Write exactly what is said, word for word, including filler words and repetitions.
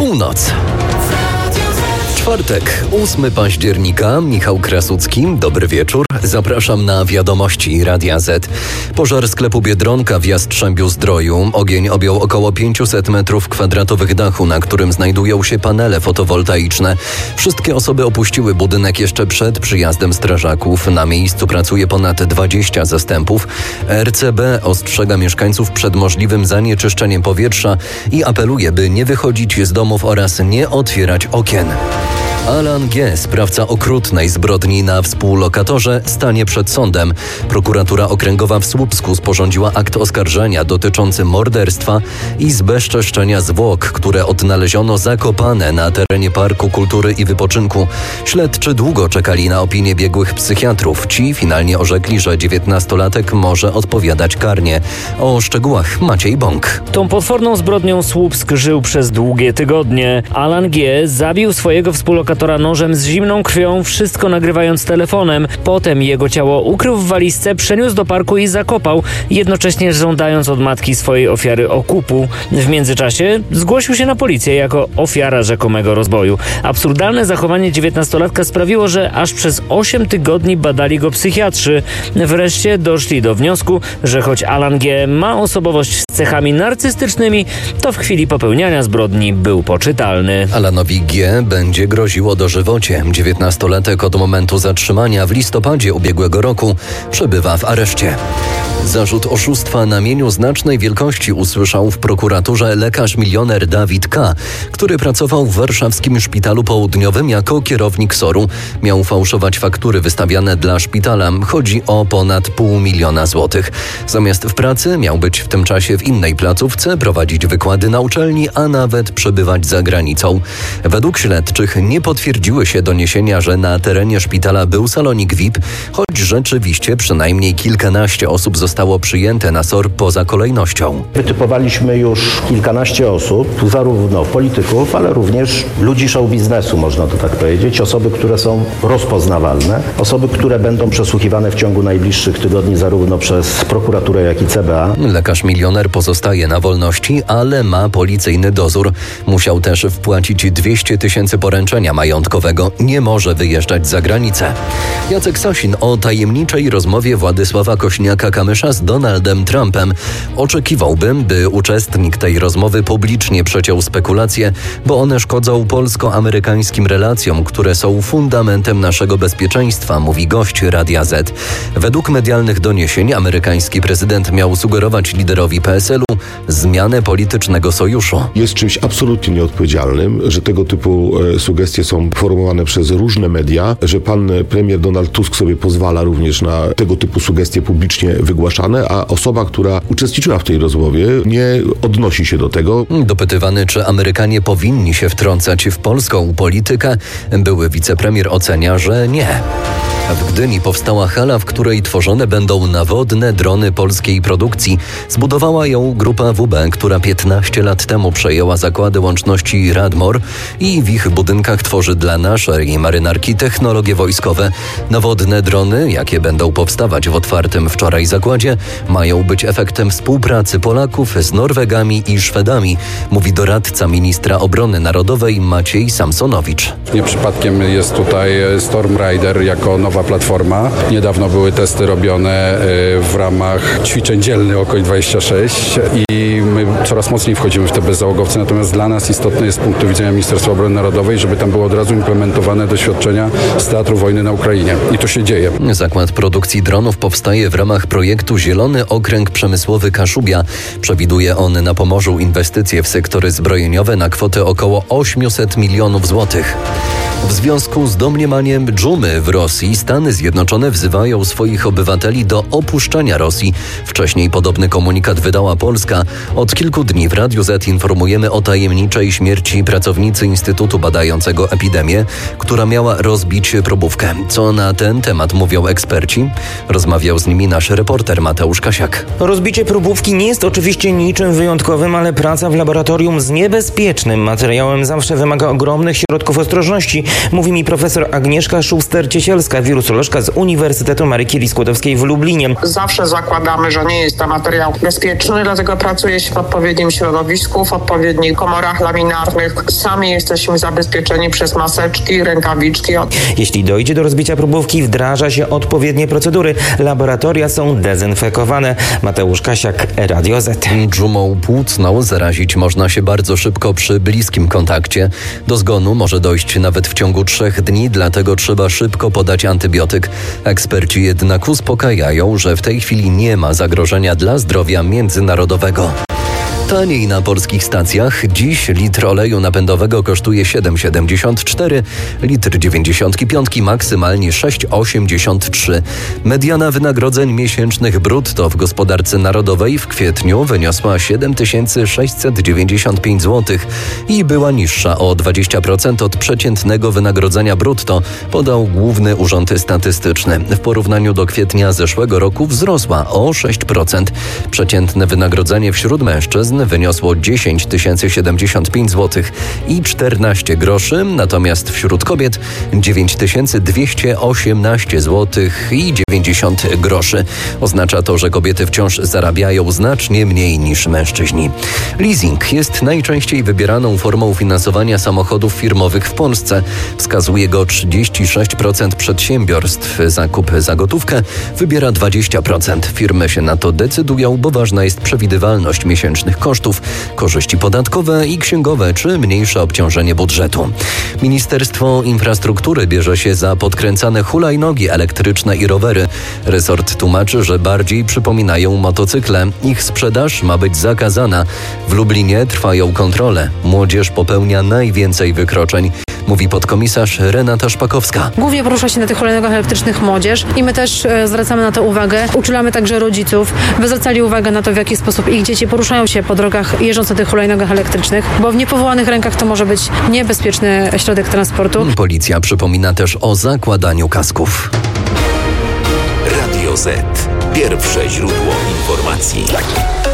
Północ. Czwartek, ósmego października, Michał Krasucki, dobry wieczór. Zapraszam na wiadomości Radia Z. Pożar sklepu Biedronka w Jastrzębiu-Zdroju. Ogień objął około pięćset metrów kwadratowych dachu, na którym znajdują się panele fotowoltaiczne. Wszystkie osoby opuściły budynek jeszcze przed przyjazdem strażaków. Na miejscu pracuje ponad dwadzieścia zastępów. R C B ostrzega mieszkańców przed możliwym zanieczyszczeniem powietrza i apeluje, by nie wychodzić z domów oraz nie otwierać okien. Alan G., sprawca okrutnej zbrodni na współlokatorze, stanie przed sądem. Prokuratura Okręgowa w Słupsku sporządziła akt oskarżenia dotyczący morderstwa i zbezczeszczenia zwłok, które odnaleziono zakopane na terenie Parku Kultury i Wypoczynku. Śledczy długo czekali na opinię biegłych psychiatrów. Ci finalnie orzekli, że dziewiętnastolatek może odpowiadać karnie. O szczegółach Maciej Bąk. Tą potworną zbrodnią Słupsk żył przez długie tygodnie. Alan G. zabił swojego współlokatora nożem z zimną krwią, wszystko nagrywając telefonem. Potem jego ciało ukrył w walizce, przeniósł do parku i zakopał, jednocześnie żądając od matki swojej ofiary okupu. W międzyczasie zgłosił się na policję jako ofiara rzekomego rozboju. Absurdalne zachowanie dziewiętnastolatka sprawiło, że aż przez osiem tygodni badali go psychiatrzy. Wreszcie doszli do wniosku, że choć Alan G. ma osobowość z cechami narcystycznymi, to w chwili popełniania zbrodni był poczytalny. Alanowi G. będzie groziło dożywocie. dziewiętnastolatek od momentu zatrzymania w listopadzie ubiegłego roku przebywa w areszcie. Zarzut oszustwa na mieniu znacznej wielkości usłyszał w prokuraturze lekarz milioner Dawid K., który pracował w warszawskim szpitalu południowym jako kierownik soru. Miał fałszować faktury wystawiane dla szpitala. Chodzi o ponad pół miliona złotych. Zamiast w pracy miał być w tym czasie w innej placówce, prowadzić wykłady na uczelni, a nawet przebywać za granicą. Według śledczych nie potwierdziły się doniesienia, że na terenie szpitala był salonik V I P, choć rzeczywiście przynajmniej kilkanaście osób zostało przyjęte na SOR poza kolejnością. Wytypowaliśmy już kilkanaście osób, zarówno polityków, ale również ludzi show biznesu, można to tak powiedzieć. Osoby, które są rozpoznawalne, osoby, które będą przesłuchiwane w ciągu najbliższych tygodni zarówno przez prokuraturę, jak i C B A. Lekarz milioner pozostaje na wolności, ale ma policyjny dozór. Musiał też wpłacić dwieście tysięcy poręczenia majątkowego. Nie może wyjeżdżać za granicę. Jacek Sasin o tajemniczej rozmowie Władysława Kośniaka-Kamysza z Donaldem Trumpem. Oczekiwałbym, by uczestnik tej rozmowy publicznie przeciął spekulacje, bo one szkodzą polsko-amerykańskim relacjom, które są fundamentem naszego bezpieczeństwa, mówi gość Radia Z. Według medialnych doniesień amerykański prezydent miał sugerować liderowi P S L u zmianę politycznego sojuszu. Jest czymś absolutnie nieodpowiedzialnym, że tego typu e, sugestie są formułowane przez różne media, że pan premier Donald Tusk sobie pozwala również na tego typu sugestie publicznie wygłaszane, a osoba, która uczestniczyła w tej rozmowie, nie odnosi się do tego. Dopytywany, czy Amerykanie powinni się wtrącać w polską politykę, były wicepremier ocenia, że nie. W Gdyni powstała hala, w której tworzone będą nawodne drony polskiej produkcji. Zbudowała ją grupa W B, która piętnaście lat temu przejęła zakłady łączności Radmor i w ich budynkach tworzy dla naszej marynarki technologie wojskowe. Nawodne drony, jakie będą powstawać w otwartym wczoraj zakładzie, mają być efektem współpracy Polaków z Norwegami i Szwedami, mówi doradca ministra obrony narodowej Maciej Samsonowicz. Nie przypadkiem jest tutaj Storm Rider jako nowa platforma. Niedawno były testy robione w ramach ćwiczeń dzielnych Okoń dwadzieścia sześć i my coraz mocniej wchodzimy w te bezzałogowce, natomiast dla nas istotne jest z punktu widzenia Ministerstwa Obrony Narodowej, żeby tam były od razu implementowane doświadczenia z teatru wojny na Ukrainie. I to się dzieje. Zakład produkcji dronów powstaje w ramach projektu Zielony Okręg Przemysłowy Kaszubia. Przewiduje on na Pomorzu inwestycje w sektory zbrojeniowe na kwotę około osiemset milionów złotych. W związku z domniemaniem dżumy w Rosji Stany Zjednoczone wzywają swoich obywateli do opuszczenia Rosji. Wcześniej podobny komunikat wydała Polska. Od kilku dni w Radiu Z informujemy o tajemniczej śmierci pracownicy Instytutu badającego epidemię, która miała rozbić probówkę. Co na ten temat mówią eksperci? Rozmawiał z nimi nasz reporter Mateusz Kasiak. Rozbicie probówki nie jest oczywiście niczym wyjątkowym, ale praca w laboratorium z niebezpiecznym materiałem zawsze wymaga ogromnych środków ostrożności. Mówi mi profesor Agnieszka Szuster-Ciesielska, wirusolożka z Uniwersytetu Marii Curie-Skłodowskiej w Lublinie. Zawsze zakładamy, że nie jest to materiał bezpieczny, dlatego pracuje się w odpowiednim środowisku, w odpowiednich komorach laminarnych. Sami jesteśmy zabezpieczeni przez maseczki, rękawiczki. Jeśli dojdzie do rozbicia próbówki, wdraża się odpowiednie procedury. Laboratoria są dezynfekowane. Mateusz Kasiak, Radio Z. Dżumą płucną zarazić można się bardzo szybko przy bliskim kontakcie. Do zgonu może dojść nawet w ciągu trzech dni, dlatego trzeba szybko podać antybiotyk. Eksperci jednak uspokajają, że w tej chwili nie ma zagrożenia dla zdrowia międzynarodowego. Taniej na polskich stacjach. Dziś litr oleju napędowego kosztuje siedem siedemdziesiąt cztery, litr dziewięćdziesiąt pięć maksymalnie sześć osiemdziesiąt trzy. Mediana wynagrodzeń miesięcznych brutto w gospodarce narodowej w kwietniu wyniosła siedem tysięcy sześćset dziewięćdziesiąt pięć złotych i była niższa o dwadzieścia procent od przeciętnego wynagrodzenia brutto, podał Główny Urząd Statystyczny. W porównaniu do kwietnia zeszłego roku wzrosła o sześć procent. Przeciętne wynagrodzenie wśród mężczyzn wyniosło dziesięć tysięcy siedemdziesiąt pięć złotych i czternaście groszy, natomiast wśród kobiet dziewięć tysięcy dwieście osiemnaście złotych i dziewięćdziesiąt groszy. Oznacza to, że kobiety wciąż zarabiają znacznie mniej niż mężczyźni. Leasing jest najczęściej wybieraną formą finansowania samochodów firmowych w Polsce. Wskazuje go trzydzieści sześć procent przedsiębiorstw. Zakup za gotówkę wybiera dwadzieścia procent. Firmy się na to decydują, bo ważna jest przewidywalność miesięcznych kosztów, korzyści podatkowe i księgowe czy mniejsze obciążenie budżetu. Ministerstwo Infrastruktury bierze się za podkręcane hulajnogi elektryczne i rowery. Resort tłumaczy, że bardziej przypominają motocykle. Ich sprzedaż ma być zakazana. W Lublinie trwają kontrole. Młodzież popełnia najwięcej wykroczeń, mówi podkomisarz Renata Szpakowska. Głównie porusza się na tych hulajnogach elektrycznych młodzież i my też e, zwracamy na to uwagę. Uczulamy także rodziców, by zwracali uwagę na to, w jaki sposób ich dzieci poruszają się po drogach jeżdżąc na tych hulajnogach elektrycznych, bo w niepowołanych rękach to może być niebezpieczny środek transportu. Policja przypomina też o zakładaniu kasków. Radio Z. Pierwsze źródło informacji.